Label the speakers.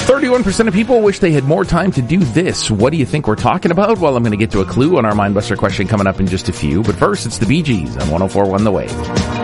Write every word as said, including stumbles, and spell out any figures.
Speaker 1: thirty-one percent of people wish they had more time to do this. What do you think we're talking about? Well, I'm going to get to a clue on our Mindbuster question coming up in just a few. But first, it's the Bee Gees on one oh four point one The Wave.